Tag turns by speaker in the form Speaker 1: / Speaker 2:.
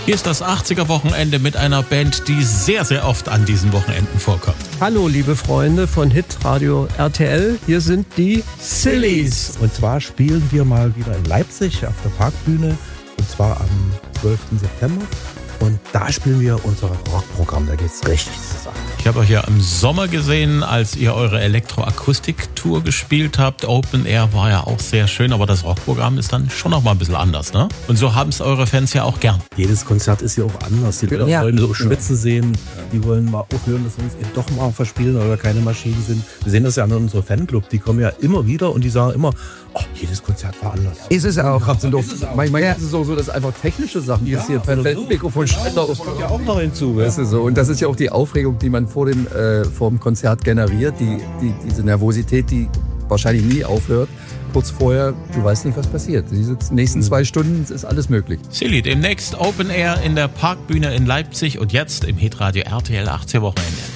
Speaker 1: Hier ist das 80er-Wochenende mit einer Band, die sehr, sehr oft an diesen Wochenenden vorkommt.
Speaker 2: Hallo, liebe Freunde von Hitradio RTL. Hier sind die Sillies.
Speaker 3: Und zwar spielen wir mal wieder in Leipzig auf der Parkbühne. Und zwar am 12. September. Und da spielen wir unser Rockprogramm. Da geht's richtig zur Sache.
Speaker 1: Ich habe euch ja im Sommer gesehen, als ihr eure Elektroakustik-Tour gespielt habt. Open Air war ja auch sehr schön, aber das Rockprogramm ist dann schon noch mal ein bisschen anders, ne? Und so haben es eure Fans ja auch gern.
Speaker 3: Jedes Konzert ist ja auch anders. Die Leute wollen so schwitzen sehen. Die wollen mal auch hören, dass wir uns eben doch mal verspielen oder keine Maschinen sind. Wir sehen das ja an unserem Fanclub. Die kommen ja immer wieder und die sagen immer, oh, jedes Konzert war anders.
Speaker 4: Ist es auch. Manchmal ist es auch so, dass einfach technische Sachen passieren.
Speaker 3: Mikrofonständer, das kommt ja auch noch hinzu.
Speaker 4: Das ist so. Und das ist ja auch die Aufregung, die man vor dem Konzert generiert. Diese Nervosität, die wahrscheinlich nie aufhört. Kurz vorher, du weißt nicht, was passiert. Die nächsten 2 Stunden ist alles möglich.
Speaker 1: Silly, demnächst Open Air in der Parkbühne in Leipzig und jetzt im Hitradio RTL 80er Wochenende.